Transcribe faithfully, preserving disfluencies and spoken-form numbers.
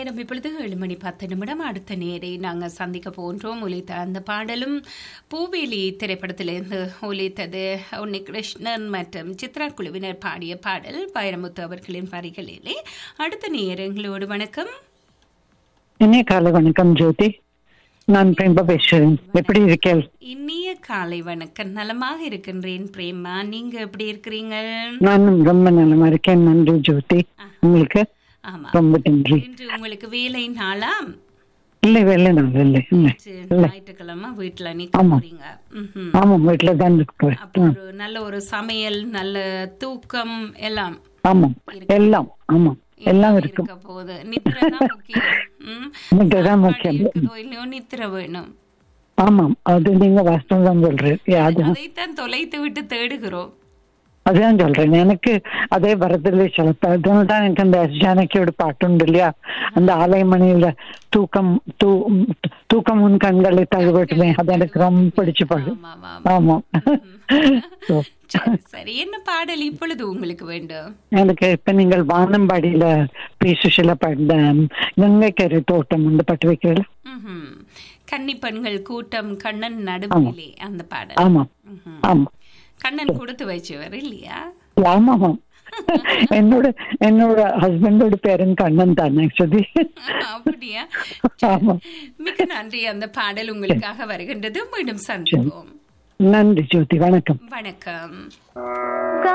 நேரம் இப்பொழுது ஏழு மணி பத்து நிமிடம். அடுத்த நேரை நாங்கள் சந்திக்க போன்றோம். ஒலித்த அந்த பாடலும் பூவேலி திரைப்படத்திலிருந்து ஒலித்தது. உன்னி கிருஷ்ணன் மற்றும் சித்ரா குழுவினர் பாடிய பாடல் வைரமுத்து அவர்களின் வரிகளிலே. அடுத்த நேரங்களோடு வணக்கம். இனிய காலை வணக்கம் ஜோதி, நான் பிரேமா பேசுறேன். எப்படி இருக்கேன்? இனிய காலை வணக்கம். நலமாக இருக்கின்றேன் பிரேமா, நீங்க எப்படி இருக்கிறீங்க? நானும் ரொம்ப நலமா இருக்கேன். நன்றி ஜோதி, உங்களுக்கு ரொம்ப நன்றி. இன்று உங்களுக்கு வேலை நாளா? இல்ல வேலை நாள் இல்லை, ஞாயிற்றுக்கிழமை வீட்டுல நிக்கிறீங்க? ஆமா, வீட்டுல தான் இருக்கிறேன். ஒரு நல்ல ஒரு சமையல், நல்ல தூக்கம் எல்லாம். ஆமா, எல்லாம் ஆமா எல்லாம் இருக்கும். போது நித்திரதான் முக்கியம். நித்திரதான் முக்கியம். இல்லையோ நித்திர வேணும். ஆமாம், அது நீங்க வாஸ்தவம் தான் சொல்றீங்க. அதைத்தான் தொலைத்து விட்டு தேடுகிறோம். அதுதான் சொல்றேன், எனக்கு அதே வரதில்லை சிலப்ப. அதனால்தான் எனக்கு அந்த எஸ் ஜானகியோட பாட்டுண்டு இல்லையா, அந்த ஆலயமணியில தூக்கம் தூ தூக்கம் உன் கண்களை தழுவட்டுமே, அது எனக்கு ரொம்ப பிடிச்ச பாடு. ஆமா. சரி, என்ன பாடல் இப்பொழுது உங்களுக்கு வேண்டும்? எனக்கு இப்ப நீங்கள் வானம்பாடியில பி சுஷில பாடின கங்கைக்கரை தோட்டம் வந்து பட்டு வைக்கிறீங்களா? கன்னி பெண்கள் கூட்டம் கண்ணன் நடுவிலே அந்த பாடல். ஆமா ஆமா, கண்ணன் கொடுத்து வச்சவர் இல்லையா? ஆமாமா, என்னோட என்னோட ஹஸ்பண்டோட பேரும் கண்ணன் தான் ஆக்சுவலி. அப்படியா? மிக நன்றி. அந்த பாடல் உங்களுக்காக வருகின்றது. மீண்டும் சந்திப்போம். நன்றி ஜோதி, வணக்கம். வணக்கம்.